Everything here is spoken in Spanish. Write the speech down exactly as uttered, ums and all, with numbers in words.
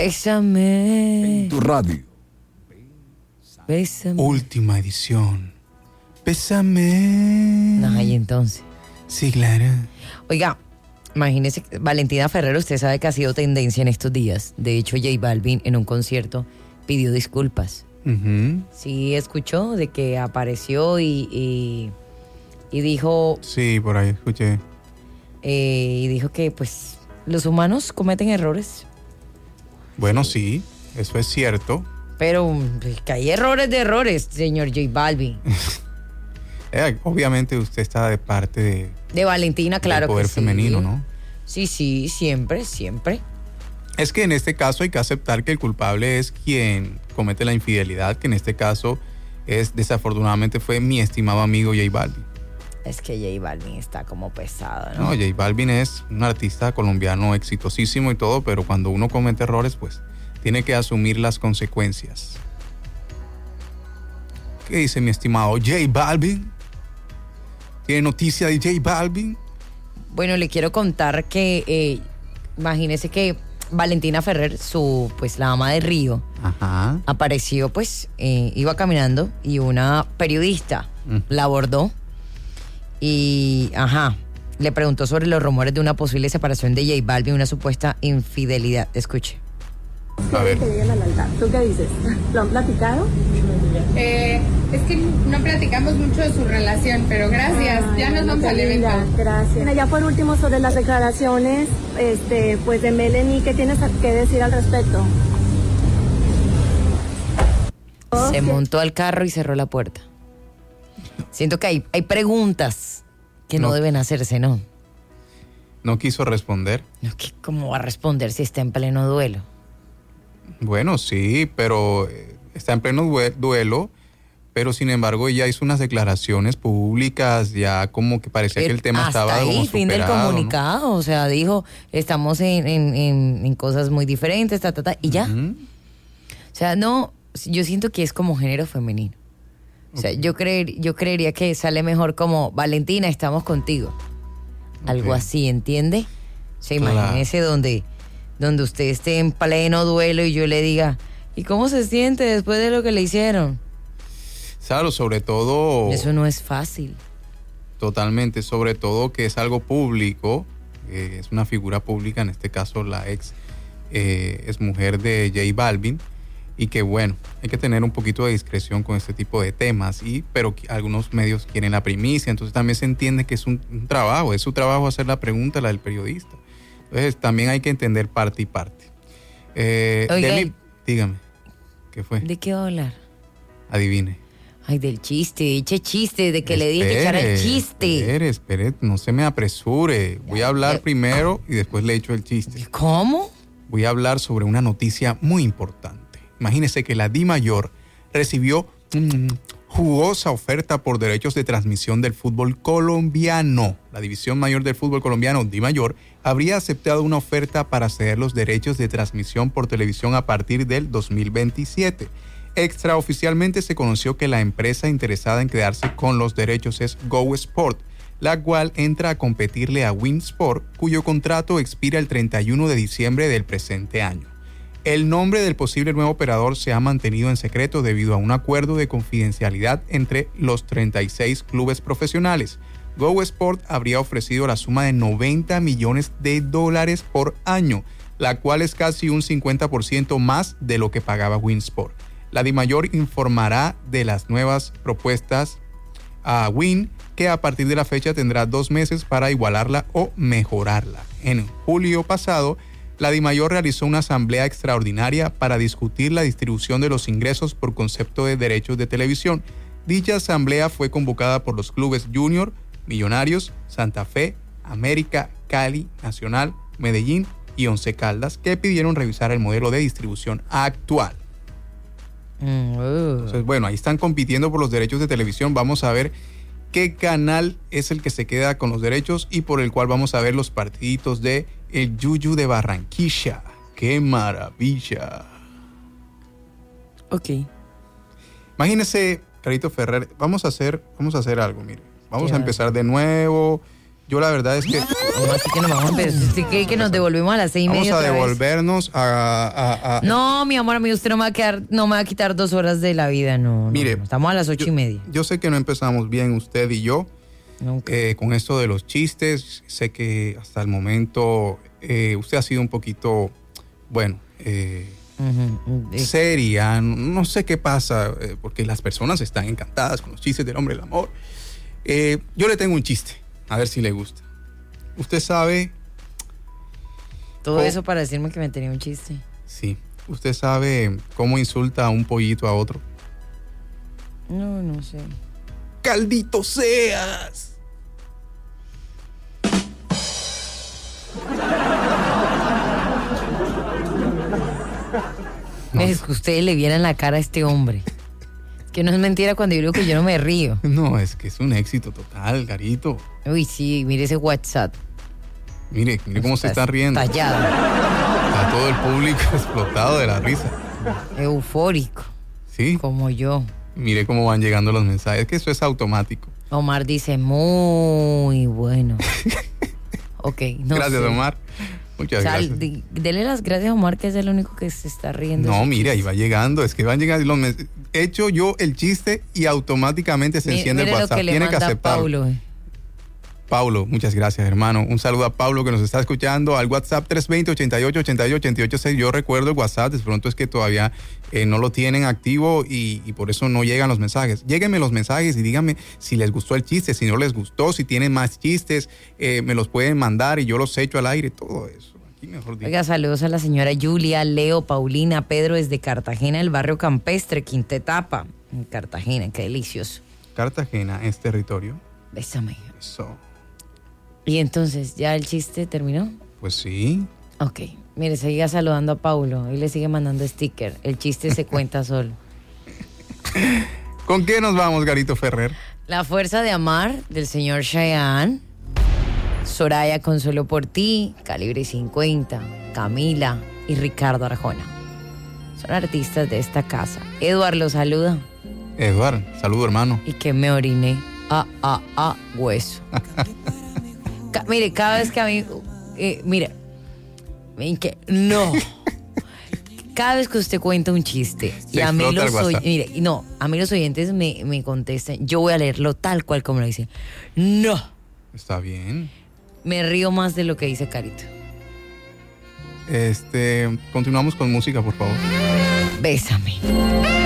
Bésame. Tu radio. Bésame. Última edición. Bésame. No, y entonces. Sí, claro. Oiga, imagínese, Valentina Ferrer, usted sabe que ha sido tendencia en estos días. De hecho, J Balvin en un concierto pidió disculpas. Uh-huh. Sí, escuchó de que apareció y, y, y dijo... Sí, por ahí escuché. Eh, y dijo que, pues, los humanos cometen errores. Bueno, sí, eso es cierto. Pero pues, que hay errores de errores, señor J Balvin. eh, obviamente usted está de parte de... De Valentina, claro del poder que sí. femenino, ¿no? Sí, sí, siempre, siempre. Es que en este caso hay que aceptar que el culpable es quien comete la infidelidad, que en este caso es, desafortunadamente, fue mi estimado amigo J Balvin. Es que J Balvin está como pesado, ¿no? No, J Balvin es un artista colombiano exitosísimo y todo, pero cuando uno comete errores, pues tiene que asumir las consecuencias. ¿Qué dice mi estimado J Balvin? ¿Tiene noticia de J Balvin? Bueno, le quiero contar que, eh, imagínese que Valentina Ferrer, su, pues la ama de Río, Ajá. apareció, pues, eh, iba caminando y una periodista Mm. la abordó y, ajá, le preguntó sobre los rumores de una posible separación de J Balvin, una supuesta infidelidad. Escuche. A ver. Que lleguen al altar. ¿Tú qué dices? ¿Lo han platicado? Eh, es que no platicamos mucho de su relación, pero gracias, Ay, ya nos vamos qué al linda, evento. gracias. Bueno, ya por último, sobre las declaraciones este, pues de Melanie, ¿qué tienes que decir al respecto? Se Ok. montó al carro y cerró la puerta. Siento que hay, hay preguntas que no, No. deben hacerse, ¿no? No quiso responder. No, ¿qué- ¿Cómo va a responder si está en pleno duelo? Bueno, sí, pero eh, está en pleno due- duelo, pero sin embargo ella hizo unas declaraciones públicas, ya como que parecía que el tema Hasta estaba ahí, como fin del superado, ¿no? comunicado. O sea, dijo, estamos en, en, en, en cosas muy diferentes, ta, ta, ta, y ya. Ujú. O sea, no, yo siento que es como género femenino. O sea, Ok. yo, creer, yo creería que sale mejor como, Valentina, estamos contigo. Algo Ok. así, ¿entiende? O sea, Claro. imagínese donde, donde usted esté en pleno duelo y yo le diga, ¿y cómo se siente después de lo que le hicieron? Claro, sobre todo... Eso no es fácil. Totalmente, sobre todo que es algo público, eh, es una figura pública, en este caso la ex eh, es mujer de J Balvin, y que bueno, hay que tener un poquito de discreción con este tipo de temas, y pero que algunos medios quieren la primicia, entonces también se entiende que es un, un trabajo, es su trabajo hacer la pregunta, la del periodista. Entonces también hay que entender parte y parte. Eh, Oiga, Deli, y- dígame, ¿qué fue? ¿De qué va a hablar? Adivine. Ay, del chiste, eche chiste, de que le dije que echara el chiste. Espere, espere, no se me apresure. Voy a hablar Ya. primero y después le echo el chiste. ¿Cómo? Voy a hablar sobre una noticia muy importante. Imagínese que la DiMayor recibió mm, jugosa oferta por derechos de transmisión del fútbol colombiano. La división mayor del fútbol colombiano, DiMayor, habría aceptado una oferta para ceder los derechos de transmisión por televisión a partir del dos mil veintisiete. Extraoficialmente se conoció que la empresa interesada en quedarse con los derechos es Go Sport, la cual entra a competirle a Win Sport, cuyo contrato expira el treinta y uno de diciembre del presente año. El nombre del posible nuevo operador se ha mantenido en secreto debido a un acuerdo de confidencialidad entre los treinta y seis clubes profesionales. Go Sport habría ofrecido la suma de noventa millones de dólares por año, la cual es casi un cincuenta por ciento más de lo que pagaba Win Sport. La DiMayor informará de las nuevas propuestas a Win, que a partir de la fecha tendrá dos meses para igualarla o mejorarla. En julio pasado, la DiMayor realizó una asamblea extraordinaria para discutir la distribución de los ingresos por concepto de derechos de televisión. Dicha asamblea fue convocada por los clubes Junior, Millonarios, Santa Fe, América, Cali, Nacional, Medellín y Once Caldas, que pidieron revisar el modelo de distribución actual. Mm, uh. Entonces, bueno, ahí están compitiendo por los derechos de televisión. Vamos a ver qué canal es el que se queda con los derechos y por el cual vamos a ver los partiditos de el Yuyu de Barranquilla. ¡Qué maravilla! Ok. Imagínese, Carito Ferrer, vamos a hacer, vamos a hacer algo, mire. Vamos ¿Qué a va a empezar de nuevo. Yo la verdad es que ¿Cómo así que nos vamos a empezar? ¿Usted cree que nos devolvemos a las seis y vamos media a otra vez? devolvernos a, a- a- No, mi amor, a mí usted no me va a quedar, no me va a quitar dos horas de la vida, no. no, Mire, no. Estamos a las ocho yo, y media. yo sé que no empezamos bien usted y yo Nunca. eh, con esto de los chistes. Sé que hasta el momento eh, usted ha sido un poquito, bueno, eh, Ujú. Eh, seria. No sé qué pasa, eh, porque las personas están encantadas con los chistes del hombre del amor. Eh, yo le tengo un chiste, a ver si le gusta. Usted sabe, Todo oh. eso para decirme que me tenía un chiste. sí, usted sabe cómo insulta a un pollito a otro. No, no sé. ¡Caldito seas! No, Es que ustedes le vieran la cara a este hombre. Es que no es mentira cuando yo digo que yo no me río. no, es que es un éxito total, Garito. Uy, sí, mire ese WhatsApp. Mire, mire cómo se está riendo. Tallado, Está todo el público explotado de la risa. eufórico, Sí, como yo. mire cómo van llegando los mensajes, que eso es automático. Omar dice, muy bueno. Ok, no Gracias, sé. Omar. Muchas O sea, gracias. di- dele las gracias a Omar, que es el único que se está riendo. No, de su mire, ahí chiste. va llegando, es que van llegando los mes- He hecho yo el chiste y automáticamente se Mi- enciende mire el lo WhatsApp. que le Tiene que manda aceptarlo. Paulo. eh. Paulo, muchas gracias, hermano. Un saludo a Paulo que nos está escuchando al WhatsApp tres dos cero, ochenta y ocho, ochenta y ocho, ochenta y ocho seis. Yo recuerdo el WhatsApp, de pronto es que todavía eh, no lo tienen activo y, y por eso no llegan los mensajes. Lléguenme los mensajes y díganme si les gustó el chiste, si no les gustó, si tienen más chistes, eh, me los pueden mandar y yo los echo al aire, todo eso. Aquí mejor dicho. Oiga, saludos a la señora Julia, Leo, Paulina, Pedro desde Cartagena, el barrio campestre, quinta etapa. En Cartagena, qué delicioso. Cartagena es territorio. Bésame. Eso. Y entonces, ¿ya el chiste terminó? Pues sí. Ok. Mire, siga saludando a Paulo y le sigue mandando sticker. El chiste se cuenta solo. ¿Con qué nos vamos, Garito Ferrer? La fuerza de amar del señor Cheyenne. Soraya Consuelo por ti, Calibre cincuenta, Camila y Ricardo Arjona. Son artistas de esta casa. Eduard los saluda Eduard, saludo, hermano. y que me oriné. Ah, ah, ah, hueso. Ca- mire, cada vez que a mí... eh, mira, ven que... No. Cada vez que usted cuenta un chiste y Se a mí explota el los oy- WhatsApp. mire, y no, a mí los oyentes me, me contestan, yo voy a leerlo tal cual como lo dice. No. Está bien. Me río más de lo que dice Carito. Este, continuamos con música, por favor. Bésame.